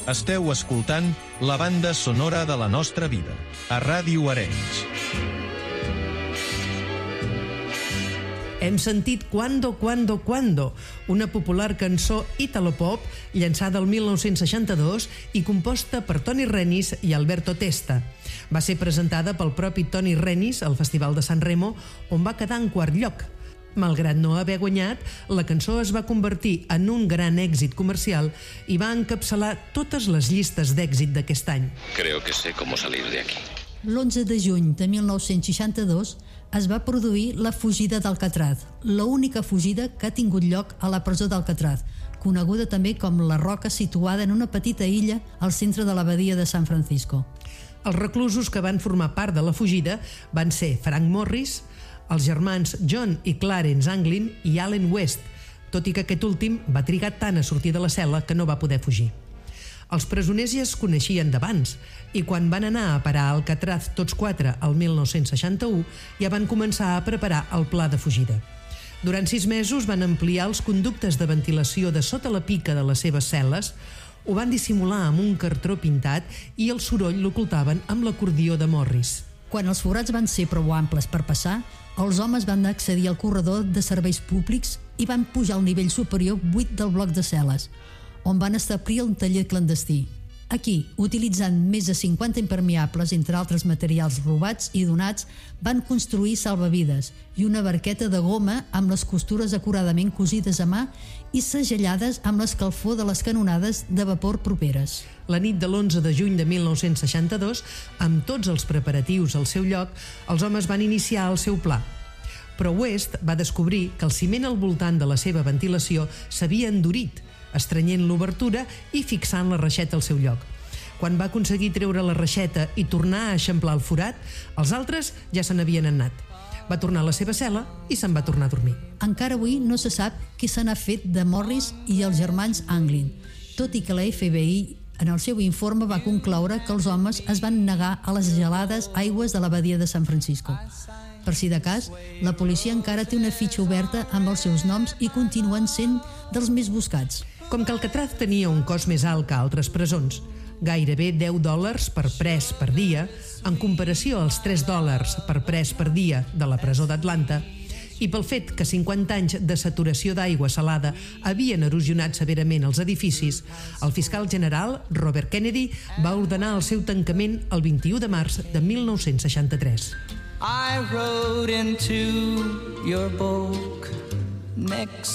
Esteu escoltant la banda sonora de la nostra vida, a Ràdio Arenys. Hem sentit Quando, Quando, Quando, una popular cançó italo-pop llançada el 1962 i composta per Toni Renis i Alberto Testa. Va ser presentada pel propi Toni Renis al Festival de San Remo, on va quedar en quart lloc. Malgrat no haver guanyat, la cançó es va convertir en un gran èxit comercial i va encapçalar totes les llistes d'èxit d'aquest any. Creo que sé cómo salir de aquí. L'11 de juny de 1962 es va produir la fugida d'Alcatraz, l'única fugida que ha tingut lloc a la presó d'Alcatraz, coneguda també com la Roca, situada en una petita illa al centre de la badia de San Francisco. Els reclusos que van formar part de la fugida van ser Frank Morris, els germans John i Clarence Anglin i Allen West, tot i que aquest últim va trigar tant a sortir de la cel·la que no va poder fugir. Els presoners ja es coneixien d'abans i quan van anar a parar a Alcatraz tots quatre el 1961 ja van començar a preparar el pla de fugida. Durant 6 mesos van ampliar els conductes de ventilació de sota la pica de les seves cel·les, ho van dissimular amb un cartró pintat i el soroll l'ocultaven amb l'acordió de Morris. Quan els forats van ser prou amples per passar, els homes van accedir al corredor de serveis públics i van pujar al nivell superior 8 del bloc de cel·les, on van establir un taller clandestí. Aquí, utilitzant més de 50 impermeables, entre altres materials robats i donats, van construir salvavides i una barqueta de goma amb les costures acuradament cosides a mà i segellades amb l'escalfor de les canonades de vapor properes. La nit de l'11 de juny de 1962, amb tots els preparatius al seu lloc, els homes van iniciar el seu pla. Però West va descobrir que el ciment al voltant de la seva ventilació s'havia endurit, estrenyent l'obertura i fixant la reixeta al seu lloc. Quan va aconseguir treure la reixeta i tornar a eixamplar el forat, els altres ja se n'havien anat. Va tornar a la seva cel·la i se'n va tornar a dormir. Encara avui no se sap què se n'ha fet de Morris i els germans Anglin, tot i que la FBI en el seu informe va concloure que els homes es van negar a les gelades aigües de la badia de San Francisco. Per si de cas, la policia encara té una fitxa oberta amb els seus noms i continuen sent dels més buscats. Com que Alcatraz tenia un cost més alt que altres presons, gairebé $10 per pres per dia, en comparació als $3 per pres per dia de la presó d'Atlanta, i pel fet que 50 anys de saturació d'aigua salada havien erosionat severament els edificis, el fiscal general, Robert Kennedy, va ordenar el seu tancament el 21 de març de 1963. I rode into your book next